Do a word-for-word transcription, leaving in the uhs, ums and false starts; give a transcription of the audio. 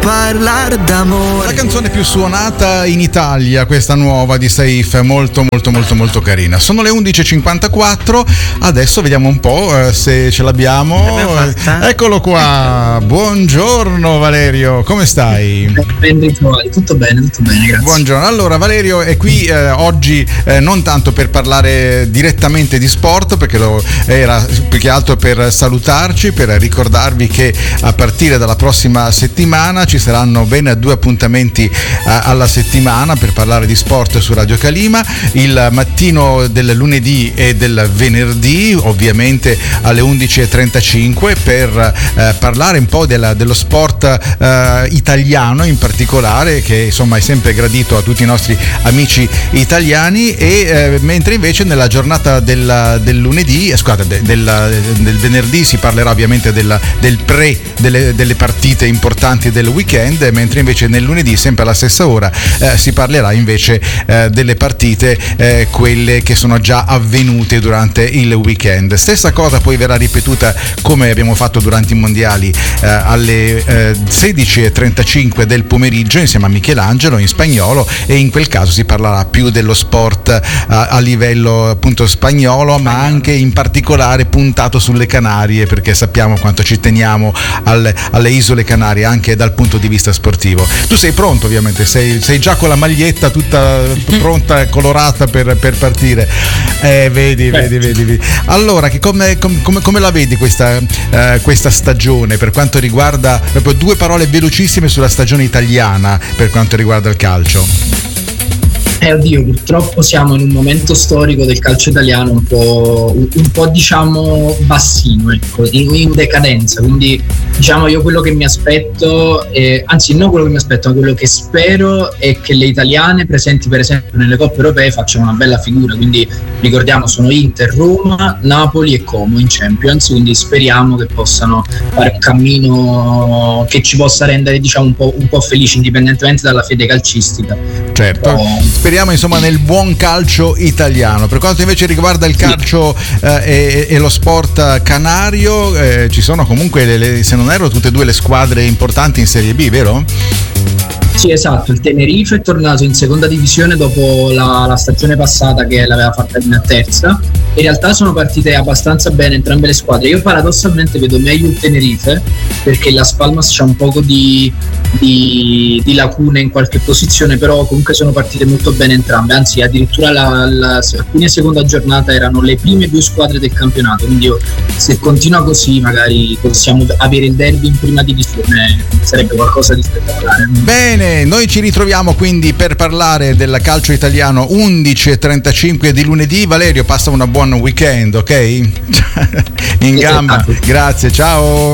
Parlare d'amore. La canzone più suonata in Italia, questa nuova di Saif, molto molto molto molto carina. Sono le undici e cinquantaquattro, adesso vediamo un po' eh, se ce l'abbiamo. Eccolo qua, buongiorno Valerio, come stai? Ben ritrovati, tutto bene, tutto bene, grazie. Buongiorno, allora Valerio è qui eh, oggi eh, non tanto per parlare direttamente di sport, perché lo era più che altro per salutarci, per ricordarvi che a partire dalla prossima settimana ci saranno ben due appuntamenti uh, alla settimana per parlare di sport su Radio Calima, il mattino del lunedì e del venerdì, ovviamente alle undici e trentacinque, per uh, parlare un po' della, dello sport uh, italiano in particolare, che insomma è sempre gradito a tutti i nostri amici italiani, e uh, mentre invece nella giornata del, del lunedì, eh, scusate, de, del, del venerdì si parlerà ovviamente del, del pre delle, delle partite importanti del weekend, mentre invece nel lunedì, sempre alla stessa ora, eh, si parlerà invece eh, delle partite, eh, quelle che sono già avvenute durante il weekend. Stessa cosa poi verrà ripetuta, come abbiamo fatto durante i mondiali, eh, alle eh, sedici e trentacinque del pomeriggio insieme a Michelangelo in spagnolo, e in quel caso si parlerà più dello sport eh, a livello appunto spagnolo, ma anche in particolare puntato sulle Canarie, perché sappiamo quanto ci teniamo alle, alle isole Canarie anche dal punto di vista sportivo. Tu sei pronto, ovviamente, sei, sei già con la maglietta tutta pronta, colorata per, per partire. Eh, vedi, vedi, vedi, vedi. Allora, che come, come, come la vedi questa, eh, questa stagione per quanto riguarda, proprio due parole velocissime sulla stagione italiana per quanto riguarda il calcio? Eh oddio, purtroppo siamo in un momento storico del calcio italiano un po', un po' diciamo bassino, ecco, in, in decadenza, quindi diciamo io quello che mi aspetto, eh, anzi non quello che mi aspetto, ma quello che spero è che le italiane presenti per esempio nelle coppe europee facciano una bella figura, quindi ricordiamo sono Inter, Roma, Napoli e Como in Champions, quindi speriamo che possano fare un cammino che ci possa rendere diciamo un po', un po' felici indipendentemente dalla fede calcistica. Certo, oh. Speriamo insomma nel buon calcio italiano. Per quanto invece riguarda il calcio eh, e, e lo sport canario, eh, ci sono comunque le, le, se non erro tutte e due le squadre importanti in Serie B, vero? Sì, esatto, il Tenerife è tornato in seconda divisione dopo la, la stagione passata che l'aveva fatta in terza. In realtà sono partite abbastanza bene entrambe le squadre. Io paradossalmente vedo meglio il Tenerife, perché Las Palmas c'ha un poco di, di, di lacune in qualche posizione, però comunque sono partite molto bene entrambe, anzi addirittura la, la, alcune seconda giornata erano le prime due squadre del campionato, quindi io, se continua così magari possiamo avere il derby in prima divisione, sarebbe qualcosa di spettacolare. Bene, noi ci ritroviamo quindi per parlare del calcio italiano undici e trentacinque di lunedì. Valerio, passa una buona weekend, ok? In gamba, grazie, ciao.